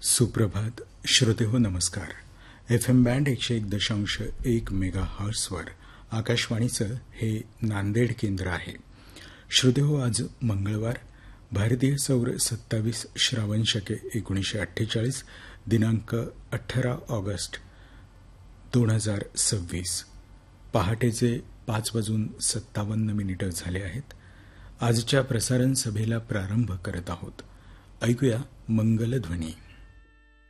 सुप्रभात श्रोते हो नमस्कार. FM बँड 101.1 मेगा हर्ट्सवर आकाशवाणीचं हे नांदेड केंद्र आहे. श्रोते हो, आज मंगळवार, भारतीय सौर 27 श्रावण शके 1948, दिनांक 18 ऑगस्ट 2026. पहाटेचे 5:57 झाले आहेत. आजच्या प्रसारण सभेला प्रारंभ करत आहोत. ऐकूया मंगलध्वनी.